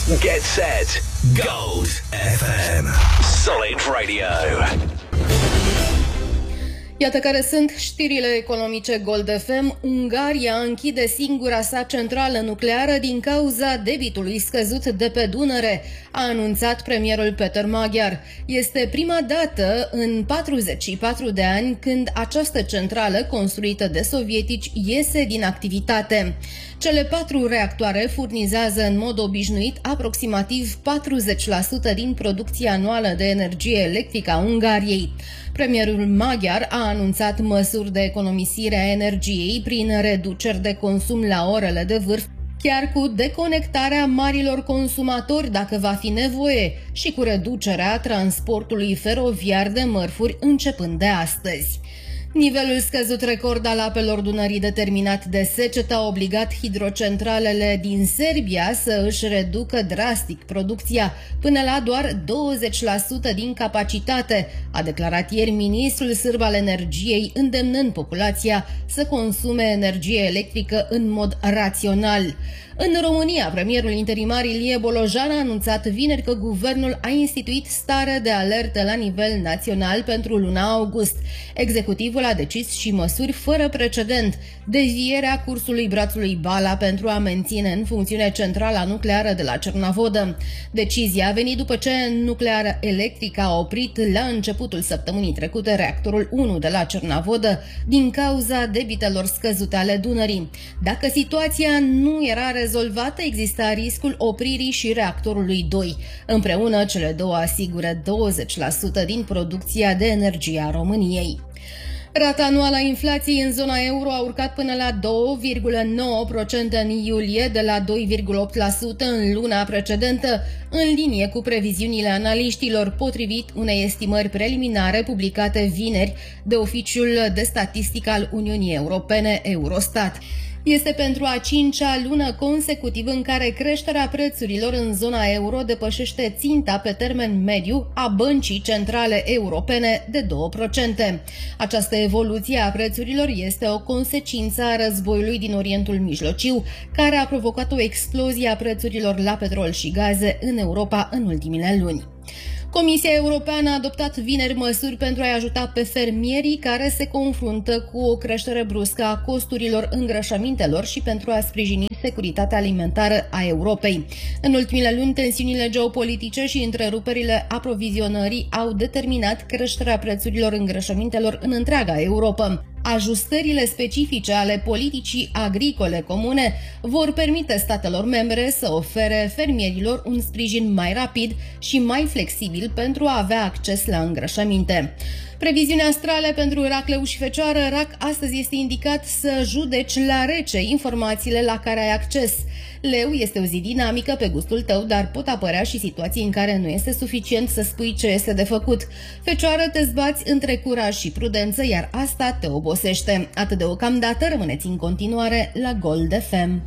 Get set. Gold FM. Solid Radio. Iată care sunt știrile economice Gold FM. Ungaria închide singura sa centrală nucleară din cauza debitului scăzut de pe Dunăre, a anunțat premierul Peter Magyar. Este prima dată în 44 de ani când această centrală, construită de sovietici, iese din activitate. Cele 4 reactoare furnizează în mod obișnuit aproximativ 40% din producția anuală de energie electrică a Ungariei. Premierul maghiar a anunțat măsuri de economisire a energiei prin reduceri de consum la orele de vârf, chiar cu deconectarea marilor consumatori dacă va fi nevoie și cu reducerea transportului feroviar de mărfuri începând de astăzi. Nivelul scăzut record al apelor Dunării determinat de secetă a obligat hidrocentralele din Serbia să își reducă drastic producția până la doar 20% din capacitate, a declarat ieri ministrul sârb al energiei, îndemnând populația să consume energie electrică în mod rațional. În România, premierul interimar Ilie Bolojan a anunțat vineri că guvernul a instituit stare de alertă la nivel național pentru luna august. Executivul a decis și măsuri fără precedent: devierea cursului brațului Bala pentru a menține în funcțiune centrala nucleară de la Cernavodă. Decizia a venit după ce Nuclear Electric a oprit la începutul săptămânii trecute reactorul 1 de la Cernavodă din cauza debitelor scăzute ale Dunării. Dacă situația nu era rezolvată, exista riscul opririi și reactorului 2. Împreună, cele două asigură 20% din producția de energie a României. Rata anuală a inflației în zona euro a urcat până la 2,9% în iulie, de la 2,8% în luna precedentă, în linie cu previziunile analiștilor, potrivit unei estimări preliminare publicate vineri de Oficiul de Statistică al Uniunii Europene, Eurostat. Este pentru a 5-a lună consecutivă în care creșterea prețurilor în zona euro depășește ținta pe termen mediu a Băncii Centrale Europene de 2%. Această evoluție a prețurilor este o consecință a războiului din Orientul Mijlociu, care a provocat o explozie a prețurilor la petrol și gaze în Europa în ultimele luni. Comisia Europeană a adoptat vineri măsuri pentru a-i ajuta pe fermierii care se confruntă cu o creștere bruscă a costurilor îngrășămintelor și pentru a sprijini securitatea alimentară a Europei. În ultimele luni, tensiunile geopolitice și întreruperile aprovizionării au determinat creșterea prețurilor îngrășămintelor în întreaga Europa. Ajustările specifice ale politicii agricole comune vor permite statelor membre să ofere fermierilor un sprijin mai rapid și mai flexibil pentru a avea acces la îngrășăminte. Previziunea astrale pentru rac, leu și fecioară. Rac, astăzi este indicat să judeci la rece informațiile la care ai acces. Leu, este o zi dinamică pe gustul tău, dar pot apărea și situații în care nu este suficient să spui ce este de făcut. Fecioară, te zbați între curaj și prudență, iar asta te obosește. Atât deocamdată, rămâneți în continuare la Gold FM.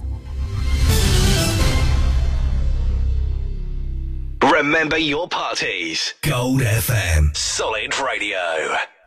Remember your parties. Gold FM. Solid Radio.